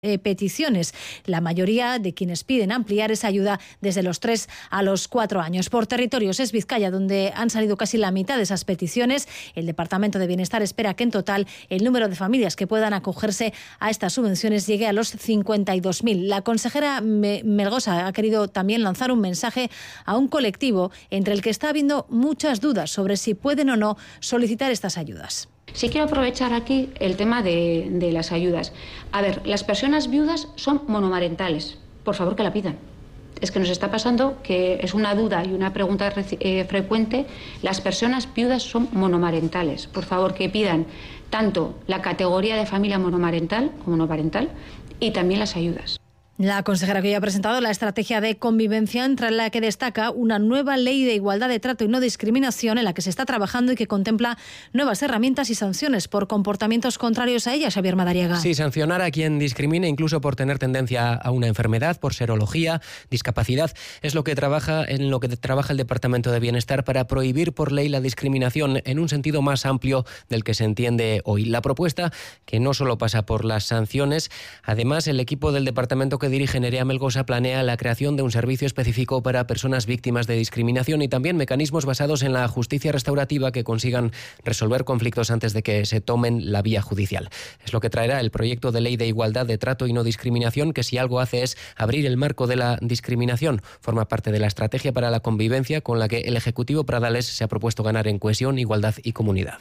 peticiones, la mayoría de quienes piden ampliar esa ayuda desde los 3 a los 4 años. Por territorios es Vizcaya, donde han salido casi la mitad de esas peticiones. El Departamento de Bienestar espera que en total el número de familias que puedan acogerse a estas subvenciones llegue a los 52.000. La consejera Melgosa ha querido también lanzar un mensaje a un colectivo entre el que está habiendo muchas dudas sobre si pueden o no solicitar estas ayudas. Sí quiero aprovechar aquí el tema de las ayudas. A ver, las personas viudas son monomarentales. Por favor, que la pidan. Es que nos está pasando que es una duda y una pregunta frecuente. Las personas viudas son monomarentales. Por favor, que pidan tanto la categoría de familia monomarental como monoparental y también las ayudas. La consejera que hoy ha presentado la estrategia de convivencia, entre la que destaca una nueva ley de igualdad de trato y no discriminación en la que se está trabajando y que contempla nuevas herramientas y sanciones por comportamientos contrarios a ella. Xavier Madariaga. Sí, sancionar a quien discrimine incluso por tener tendencia a una enfermedad, por serología, discapacidad, es lo que trabaja el Departamento de Bienestar para prohibir por ley la discriminación en un sentido más amplio del que se entiende hoy. La propuesta, que no solo pasa por las sanciones, además el equipo del departamento que dirige Nerea Melgosa planea la creación de un servicio específico para personas víctimas de discriminación y también mecanismos basados en la justicia restaurativa que consigan resolver conflictos antes de que se tomen la vía judicial. Es lo que traerá el proyecto de ley de igualdad de trato y no discriminación, que si algo hace es abrir el marco de la discriminación. Forma parte de la estrategia para la convivencia con la que el Ejecutivo Pradales se ha propuesto ganar en cohesión, igualdad y comunidad.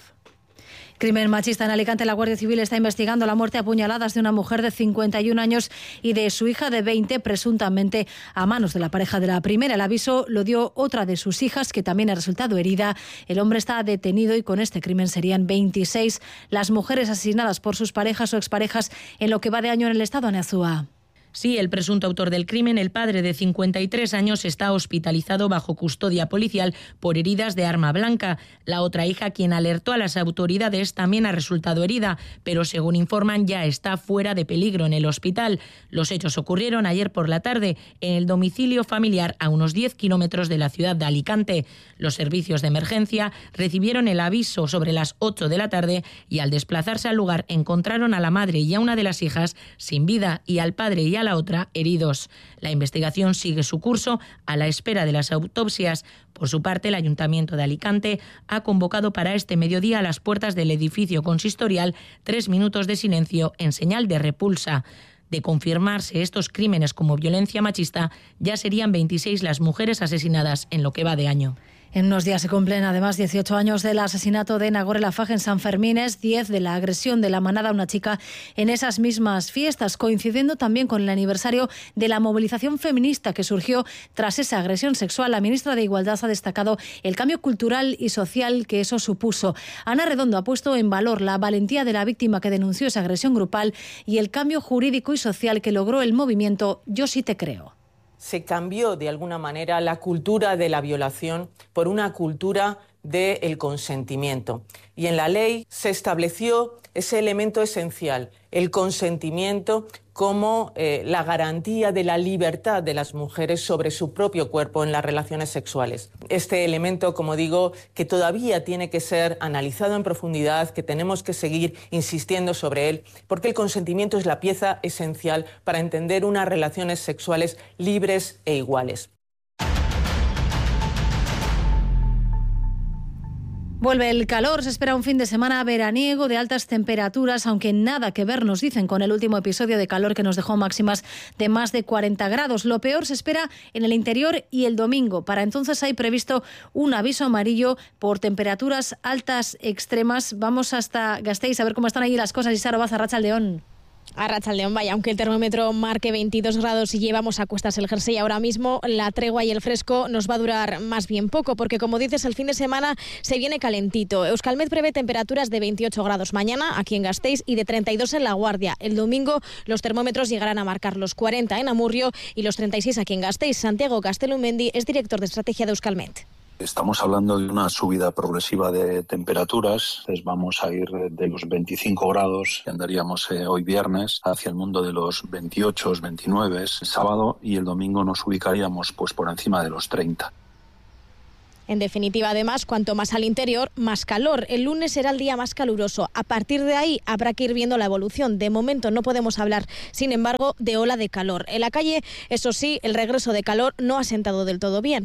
Crimen machista en Alicante. La Guardia Civil está investigando la muerte a puñaladas de una mujer de 51 años y de su hija de 20, presuntamente a manos de la pareja de la primera. El aviso lo dio otra de sus hijas, que también ha resultado herida. El hombre está detenido y con este crimen serían 26 las mujeres asesinadas por sus parejas o exparejas en lo que va de año en el estado, Aneazúa. Sí, el presunto autor del crimen, el padre de 53 años, está hospitalizado bajo custodia policial por heridas de arma blanca. La otra hija, quien alertó a las autoridades, también ha resultado herida, pero según informan ya está fuera de peligro en el hospital. Los hechos ocurrieron ayer por la tarde en el domicilio familiar a unos 10 kilómetros de la ciudad de Alicante. Los servicios de emergencia recibieron el aviso sobre las 8 de la tarde y al desplazarse al lugar encontraron a la madre y a una de las hijas sin vida y al padre y a la otra heridos. La investigación sigue su curso a la espera de las autopsias. Por su parte, el Ayuntamiento de Alicante ha convocado para este mediodía a las puertas del edificio consistorial 3 minutos de silencio en señal de repulsa. De confirmarse estos crímenes como violencia machista, ya serían 26 las mujeres asesinadas en lo que va de año. En unos días se cumplen además 18 años del asesinato de Nagore Laffage en San Fermines, 10 de la agresión de la manada a una chica en esas mismas fiestas, coincidiendo también con el aniversario de la movilización feminista que surgió tras esa agresión sexual. La ministra de Igualdad ha destacado el cambio cultural y social que eso supuso. Ana Redondo ha puesto en valor la valentía de la víctima que denunció esa agresión grupal y el cambio jurídico y social que logró el movimiento Yo sí te creo. Se cambió de alguna manera la cultura de la violación por una cultura del consentimiento. Y en la ley se estableció ese elemento esencial, el consentimiento como la garantía de la libertad de las mujeres sobre su propio cuerpo en las relaciones sexuales. Este elemento, como digo, que todavía tiene que ser analizado en profundidad, que tenemos que seguir insistiendo sobre él, porque el consentimiento es la pieza esencial para entender unas relaciones sexuales libres e iguales. Vuelve el calor, se espera un fin de semana veraniego de altas temperaturas, aunque nada que ver, nos dicen, con el último episodio de calor que nos dejó máximas de más de 40 grados. Lo peor se espera en el interior y el domingo. Para entonces hay previsto un aviso amarillo por temperaturas altas extremas. Vamos hasta Gasteiz a ver cómo están allí las cosas. Isaro Baza, Arratsaldeón. Arratsaldeón, vaya, aunque el termómetro marque 22 grados y llevamos a cuestas el jersey ahora mismo, la tregua y el fresco nos va a durar más bien poco, porque como dices, el fin de semana se viene calentito. Euskalmet prevé temperaturas de 28 grados mañana aquí en Gasteiz y de 32 en La Guardia. El domingo los termómetros llegarán a marcar los 40 en Amurrio y los 36 aquí en Gasteiz. Santiago Castelumendi es director de estrategia de Euskalmet. Estamos hablando de una subida progresiva de temperaturas. Vamos a ir de los 25 grados, que andaríamos hoy viernes, hacia el mundo de los 28, 29 el sábado, y el domingo nos ubicaríamos pues por encima de los 30. En definitiva, además, cuanto más al interior, más calor. El lunes será el día más caluroso. A partir de ahí habrá que ir viendo la evolución. De momento no podemos hablar, sin embargo, de ola de calor. En la calle, eso sí, el regreso de calor no ha sentado del todo bien.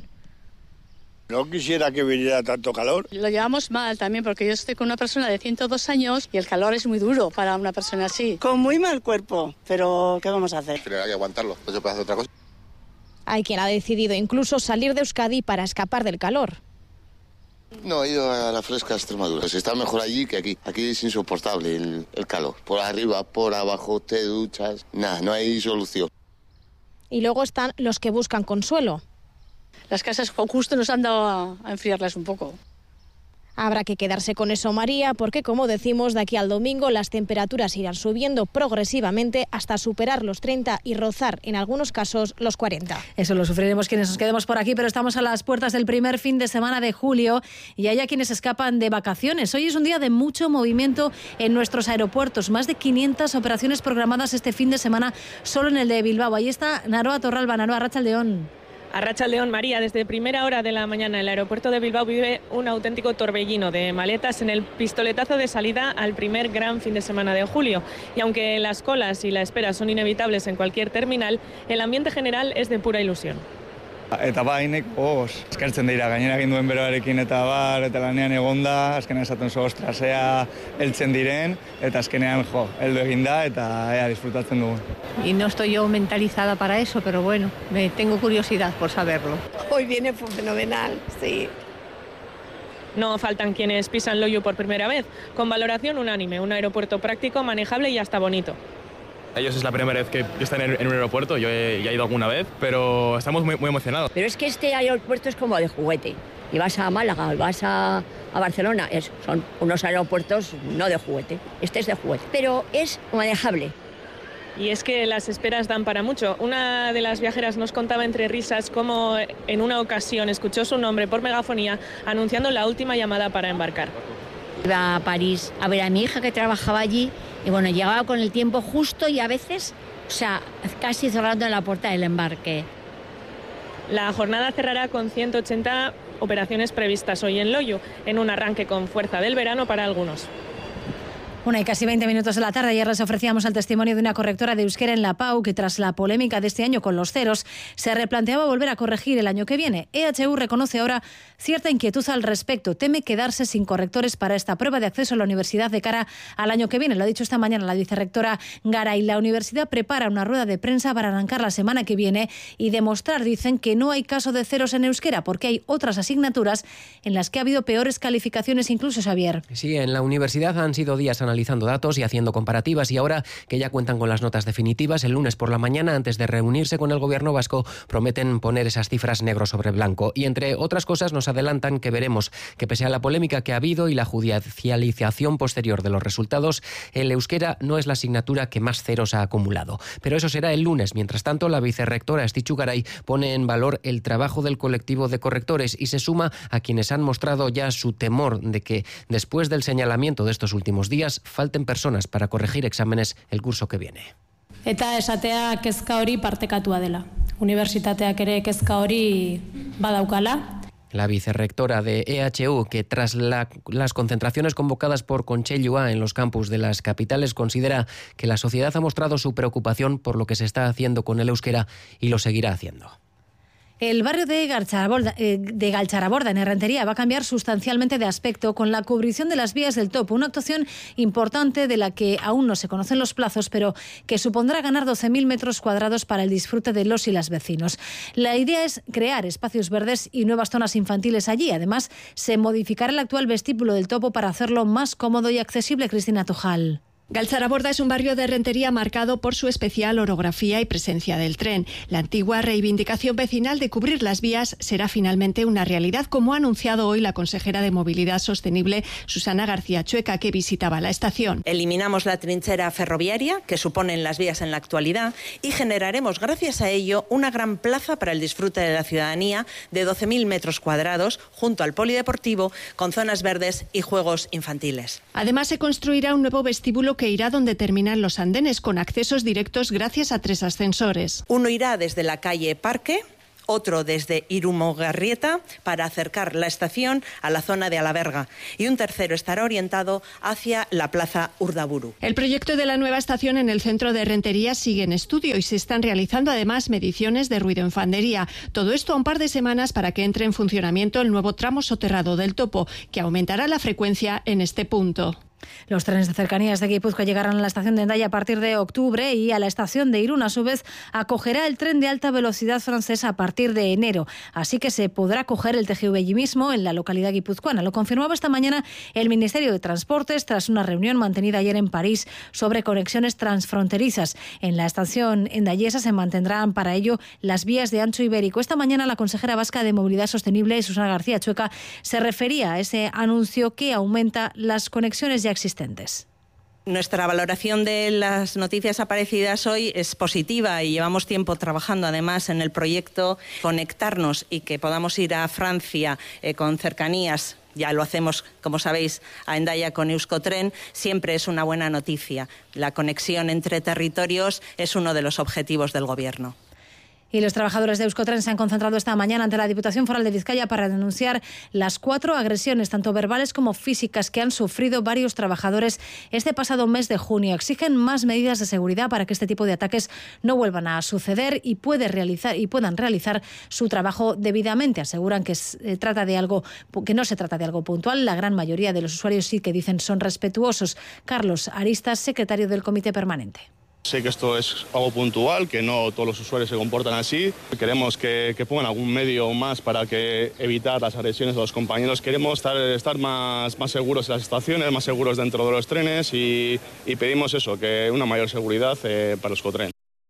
No quisiera que viniera tanto calor. Lo llevamos mal también porque yo estoy con una persona de 102 años y el calor es muy duro para una persona así. Con muy mal cuerpo, pero ¿qué vamos a hacer? Pero hay que aguantarlo, no se puede hacer otra cosa. Hay quien ha decidido incluso salir de Euskadi para escapar del calor. No, he ido a la fresca Extremadura. Pues está mejor allí que aquí. Aquí es insoportable el calor. Por arriba, por abajo, te duchas. Nada, no hay solución. Y luego están los que buscan consuelo. Las casas justo nos han dado a enfriarlas un poco. Habrá que quedarse con eso, María, porque, como decimos, de aquí al domingo las temperaturas irán subiendo progresivamente hasta superar los 30 y rozar, en algunos casos, los 40. Eso lo sufriremos quienes nos quedemos por aquí, pero estamos a las puertas del primer fin de semana de julio y hay a quienes escapan de vacaciones. Hoy es un día de mucho movimiento en nuestros aeropuertos. Más de 500 operaciones programadas este fin de semana solo en el de Bilbao. Ahí está Naroa Torralba. Naroa, Arratsaldeon. Arratsaldeon, María. Desde primera hora de la mañana el aeropuerto de Bilbao vive un auténtico torbellino de maletas en el pistoletazo de salida al primer gran fin de semana de julio. Y aunque las colas y la espera son inevitables en cualquier terminal, el ambiente general es de pura ilusión. Eta bainek, eskertzen dira, gainera egin duen beroarekin eta lanean egonda, azkenean esaten zu, ostras, ea heltzen diren, eta azkenean, heldu egin da, eta ea disfrutatzen dugu. Y no estoy yo mentalizada para eso, pero bueno, tengo curiosidad por saberlo. Hoy viene fenomenal, sí. No faltan quienes pisan Loiu por primera vez, con valoración unánime, un aeropuerto práctico, manejable y hasta bonito. Ellos es la primera vez que están en un aeropuerto, yo ya he ido alguna vez, pero estamos muy emocionados. Pero es que este aeropuerto es como de juguete. Y vas a Málaga, vas a Barcelona, son unos aeropuertos no de juguete. Este es de juguete, pero es manejable. Y es que las esperas dan para mucho. Una de las viajeras nos contaba entre risas cómo en una ocasión escuchó su nombre por megafonía anunciando la última llamada para embarcar. Iba a París a ver a mi hija que trabajaba allí y bueno, llegaba con el tiempo justo y a veces, casi cerrando la puerta del embarque. La jornada cerrará con 180 operaciones previstas hoy en Loiu, en un arranque con fuerza del verano para algunos. 1 y casi 20 minutos de la tarde. Ayer les ofrecíamos el testimonio de una correctora de euskera en la PAU que tras la polémica de este año con los ceros se replanteaba volver a corregir el año que viene. EHU reconoce ahora cierta inquietud al respecto. Teme quedarse sin correctores para esta prueba de acceso a la universidad de cara al año que viene. Lo ha dicho esta mañana la vicerrectora Garay. La universidad prepara una rueda de prensa para arrancar la semana que viene y demostrar, dicen, que no hay caso de ceros en euskera porque hay otras asignaturas en las que ha habido peores calificaciones, incluso, Xavier. Sí, en la universidad han sido días analizando datos y haciendo comparativas y ahora que ya cuentan con las notas definitivas, el lunes por la mañana, antes de reunirse con el gobierno vasco, prometen poner esas cifras negro sobre blanco. Y entre otras cosas nos adelantan que veremos que pese a la polémica que ha habido y la judicialización posterior de los resultados, el euskera no es la asignatura que más ceros ha acumulado. Pero eso será el lunes. Mientras tanto, la vicerrectora Estitxu Garay pone en valor el trabajo del colectivo de correctores y se suma a quienes han mostrado ya su temor de que después del señalamiento de estos últimos días falten personas para corregir exámenes el curso que viene. Eta esatea kezka hori partekatua dela. Unibertsitateak ere kezka hori badaukala. La vicerrectora de EHU, que tras las concentraciones convocadas por Kontsellua en los campus de las capitales, considera que la sociedad ha mostrado su preocupación por lo que se está haciendo con el euskera y lo seguirá haciendo. El barrio de Galtzaraborda, en Errentería, va a cambiar sustancialmente de aspecto con la cubrición de las vías del topo, una actuación importante de la que aún no se conocen los plazos, pero que supondrá ganar 12.000 metros cuadrados para el disfrute de los y las vecinos. La idea es crear espacios verdes y nuevas zonas infantiles allí. Además, se modificará el actual vestíbulo del topo para hacerlo más cómodo y accesible. Cristina Tojal. Galtzaraborda es un barrio de Errentería marcado por su especial orografía y presencia del tren. La antigua reivindicación vecinal de cubrir las vías será finalmente una realidad, como ha anunciado hoy la consejera de Movilidad Sostenible, Susana García Chueca, que visitaba la estación. Eliminamos la trinchera ferroviaria que suponen las vías en la actualidad y generaremos, gracias a ello, una gran plaza para el disfrute de la ciudadanía de 12.000 metros cuadrados junto al polideportivo, con zonas verdes y juegos infantiles. Además, se construirá un nuevo vestíbulo que irá donde terminan los andenes, con accesos directos gracias a 3 ascensores. Uno irá desde la calle Parque, otro desde Irumogarrieta para acercar la estación a la zona de Alaberga y un tercero estará orientado hacia la Plaza Urdaburu. El proyecto de la nueva estación en el centro de Rentería sigue en estudio y se están realizando además mediciones de ruido en Fandería. Todo esto a un par de semanas para que entre en funcionamiento el nuevo tramo soterrado del Topo, que aumentará la frecuencia en este punto. Los trenes de cercanías de Guipúzcoa llegarán a la estación de Hendaya a partir de octubre y a la estación de Irún, a su vez, acogerá el tren de alta velocidad francés a partir de enero. Así que se podrá coger el TGV allí mismo, en la localidad guipuzcoana. Lo confirmaba esta mañana el Ministerio de Transportes tras una reunión mantenida ayer en París sobre conexiones transfronterizas. En la estación hendayesa se mantendrán para ello las vías de ancho ibérico. Esta mañana la consejera vasca de Movilidad Sostenible, Susana García Chueca, se refería a ese anuncio que aumenta las conexiones ya existentes. Nuestra valoración de las noticias aparecidas hoy es positiva y llevamos tiempo trabajando además en el proyecto Conectarnos y que podamos ir a Francia con cercanías. Ya lo hacemos, como sabéis, a Hendaya con Euskotren. Siempre es una buena noticia. La conexión entre territorios es uno de los objetivos del Gobierno. Y los trabajadores de Euskotren se han concentrado esta mañana ante la Diputación Foral de Vizcaya para denunciar las 4 agresiones, tanto verbales como físicas, que han sufrido varios trabajadores este pasado mes de junio. Exigen más medidas de seguridad para que este tipo de ataques no vuelvan a suceder y puedan realizar su trabajo debidamente. Aseguran que no se trata de algo puntual. La gran mayoría de los usuarios sí que dicen son respetuosos. Carlos Aristas, secretario del Comité Permanente. Sé que esto es algo puntual, que no todos los usuarios se comportan así. Queremos que pongan algún medio más para que evitar las agresiones a los compañeros. Queremos estar más seguros en las estaciones, más seguros dentro de los trenes y pedimos eso, que una mayor seguridad para los Euskotren.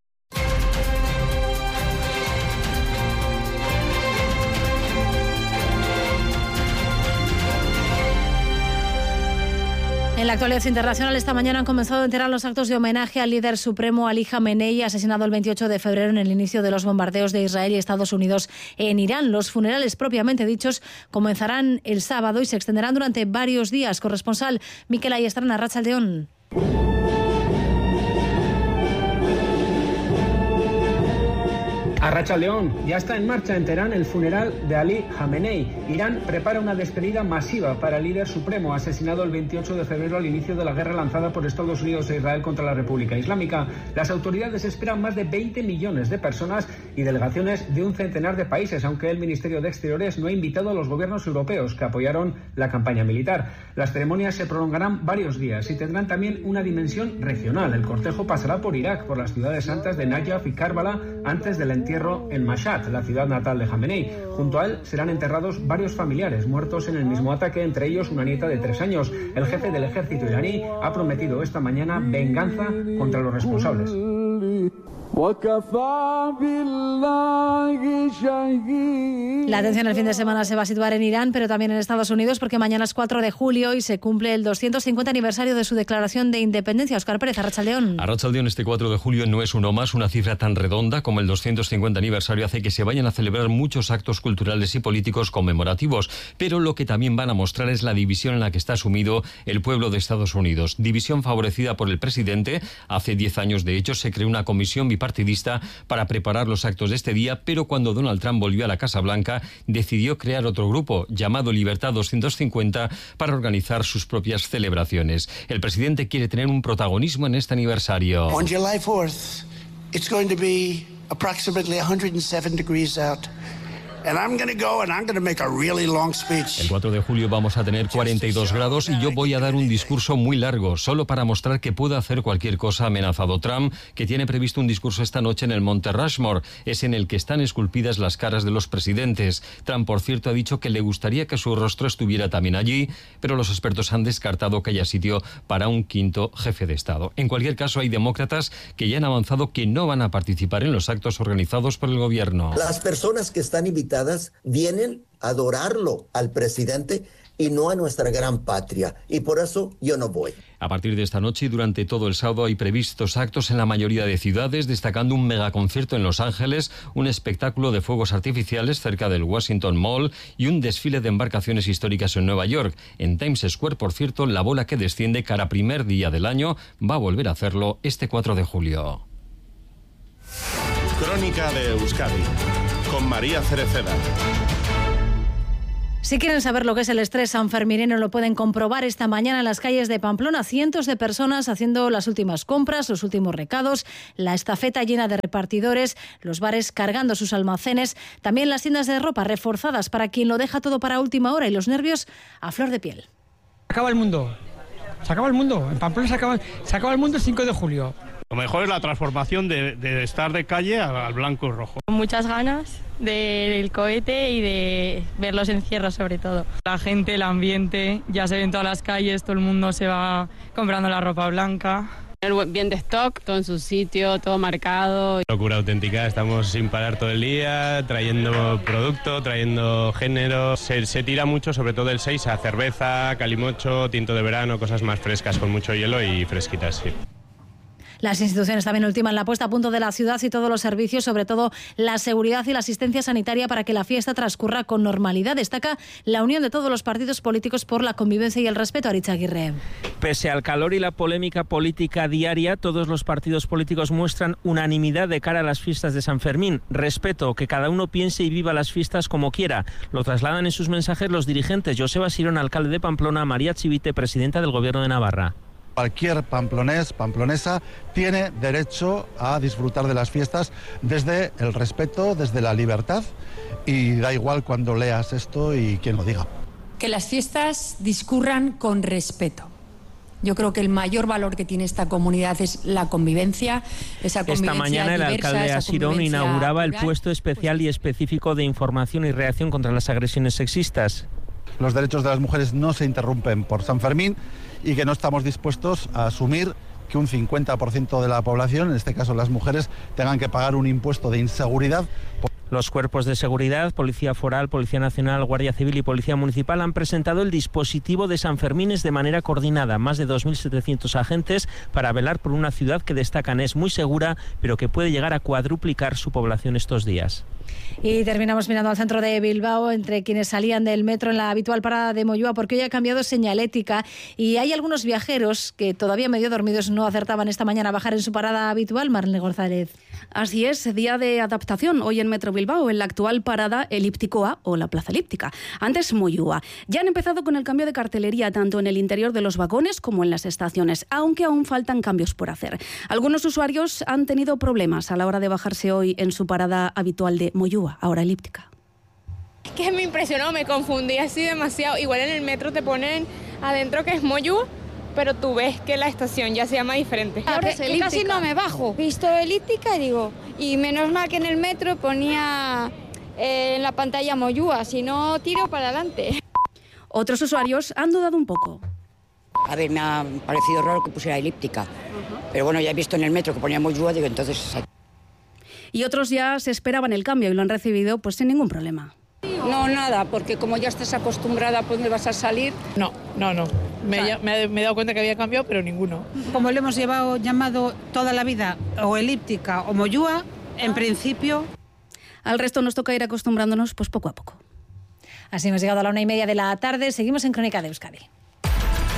En la actualidad internacional, esta mañana han comenzado a enterar los actos de homenaje al líder supremo Ali Jamenei, asesinado el 28 de febrero en el inicio de los bombardeos de Israel y Estados Unidos en Irán. Los funerales propiamente dichos comenzarán el sábado y se extenderán durante varios días. Corresponsal Mikel Ayestarán, Arratsaldeon. Arratsaldeon, ya está en marcha en Teherán el funeral de Ali Jamenei. Irán prepara una despedida masiva para el líder supremo, asesinado el 28 de febrero al inicio de la guerra lanzada por Estados Unidos e Israel contra la República Islámica. Las autoridades esperan más de 20 millones de personas y delegaciones de un centenar de países, aunque el Ministerio de Exteriores no ha invitado a los gobiernos europeos que apoyaron la campaña militar. Las ceremonias se prolongarán varios días y tendrán también una dimensión regional. El cortejo pasará por Irak, por las ciudades santas de Nayaf y Karbala, antes del entierro en Mashhad, la ciudad natal de Jamenei. Junto a él serán enterrados varios familiares muertos en el mismo ataque, entre ellos una nieta de 3 años. El jefe del ejército iraní ha prometido esta mañana venganza contra los responsables. La atención el fin de semana se va a situar en Irán, pero también en Estados Unidos, porque mañana es 4 de julio y se cumple el 250 aniversario de su declaración de independencia. Óscar Pérez, Arratsaldeon. Arratsaldeon, este 4 de julio no es uno más. Una cifra tan redonda como el 250 aniversario hace que se vayan a celebrar muchos actos culturales y políticos conmemorativos, pero lo que también van a mostrar es la división en la que está sumido el pueblo de Estados Unidos. División favorecida por el presidente. Hace 10 años, de hecho, se creó una comisión bipartidista para preparar los actos de este día, pero cuando Donald Trump volvió a la Casa Blanca, decidió crear otro grupo llamado Libertad 250 para organizar sus propias celebraciones. El presidente quiere tener un protagonismo en este aniversario. On July 4th, it's going to be approximately 107 degrees out. And I'm going to go and I'm going to make a really long speech. El 4 de julio vamos a tener 42 grados y yo voy a dar un discurso muy largo, solo para mostrar que puedo hacer cualquier cosa, ha amenazado Trump, que tiene previsto un discurso esta noche en el Monte Rushmore. Es en el que están esculpidas las caras de los presidentes. Trump, por cierto, ha dicho que le gustaría que su rostro estuviera también allí, pero los expertos han descartado que haya sitio para un quinto jefe de Estado. En cualquier caso, hay demócratas que ya han avanzado que no van a participar en los actos organizados por el gobierno. Las personas que están invitadas vienen a adorarlo al presidente y no a nuestra gran patria, y por eso yo no voy. A partir de esta noche y durante todo el sábado hay previstos actos en la mayoría de ciudades, destacando un megaconcierto en Los Ángeles, un espectáculo de fuegos artificiales cerca del Washington Mall y un desfile de embarcaciones históricas en Nueva York. En Times Square, por cierto, la bola que desciende cada primer día del año va a volver a hacerlo este 4 de julio. Crónica de Euskadi con María Cereceda. Si quieren saber lo que es el estrés sanferminero, lo pueden comprobar esta mañana en las calles de Pamplona. Cientos de personas haciendo las últimas compras, los últimos recados, la estafeta llena de repartidores, los bares cargando sus almacenes, también las tiendas de ropa reforzadas para quien lo deja todo para última hora y los nervios a flor de piel. Se acaba el mundo. Se acaba el mundo. En Pamplona se acaba el mundo el 5 de julio. Lo mejor es la transformación de estar de calle al blanco y rojo. Muchas ganas del cohete y de ver los encierros sobre todo. La gente, el ambiente, ya se ve en todas las calles, todo el mundo se va comprando la ropa blanca. Bien de stock, todo en su sitio, todo marcado. Locura auténtica, estamos sin parar todo el día, trayendo producto, trayendo género. Se tira mucho, sobre todo el 6, a cerveza, calimocho, tinto de verano, cosas más frescas con mucho hielo y fresquitas, sí. Las instituciones también ultiman la puesta a punto de la ciudad y todos los servicios, sobre todo la seguridad y la asistencia sanitaria para que la fiesta transcurra con normalidad. Destaca la unión de todos los partidos políticos por la convivencia y el respeto. Aritz Aguirre. Pese al calor y la polémica política diaria, todos los partidos políticos muestran unanimidad de cara a las fiestas de San Fermín. Respeto, que cada uno piense y viva las fiestas como quiera. Lo trasladan en sus mensajes los dirigentes. Joseba Sirón, alcalde de Pamplona, María Chivite, presidenta del Gobierno de Navarra. Cualquier pamplonés, pamplonesa, tiene derecho a disfrutar de las fiestas desde el respeto, desde la libertad, y da igual cuando leas esto y quien lo diga. Que las fiestas discurran con respeto. Yo creo que el mayor valor que tiene esta comunidad es la convivencia, esa convivencia diversa. Esta mañana el alcalde Asirón inauguraba el puesto especial y específico de información y reacción contra las agresiones sexistas. Los derechos de las mujeres no se interrumpen por San Fermín y que no estamos dispuestos a asumir que un 50% de la población, en este caso las mujeres, tengan que pagar un impuesto de inseguridad. Los cuerpos de seguridad, Policía Foral, Policía Nacional, Guardia Civil y Policía Municipal han presentado el dispositivo de San Fermines de manera coordinada. Más de 2.700 agentes para velar por una ciudad que destacan es muy segura, pero que puede llegar a cuadruplicar su población estos días. Y terminamos mirando al centro de Bilbao, entre quienes salían del metro en la habitual parada de Moyúa, porque hoy ha cambiado señalética y hay algunos viajeros que todavía medio dormidos no acertaban esta mañana a bajar en su parada habitual. Marlene González. Así es, día de adaptación hoy en Metro Bilbao, en la actual parada Elípticoa o la Plaza Elíptica, antes Moyúa. Ya han empezado con el cambio de cartelería tanto en el interior de los vagones como en las estaciones, aunque aún faltan cambios por hacer. Algunos usuarios han tenido problemas a la hora de bajarse hoy en su parada habitual de Moyúa, ahora Elíptica. Que me impresionó, me confundí así demasiado. Igual en el metro te ponen adentro que es Moyúa, pero tú ves que la estación ya se llama diferente. Ahora que casi no me bajo. Visto Elíptica y digo, y menos mal que en el metro ponía en la pantalla Moyúa, si no tiro para adelante. Otros usuarios han dudado un poco. A ver, me ha parecido raro que pusiera Elíptica, pero bueno, ya he visto en el metro que ponía Moyúa, digo, entonces... Y otros ya se esperaban el cambio y lo han recibido pues sin ningún problema. No, nada, porque como ya estás acostumbrada, pues me vas a salir. No. Me he dado cuenta que había cambiado, pero ninguno. Como lo hemos llamado toda la vida, o Elíptica o Moyúa, en principio... Al resto nos toca ir acostumbrándonos pues poco a poco. Así hemos llegado a la 1:30 de la tarde. Seguimos en Crónica de Euskadi.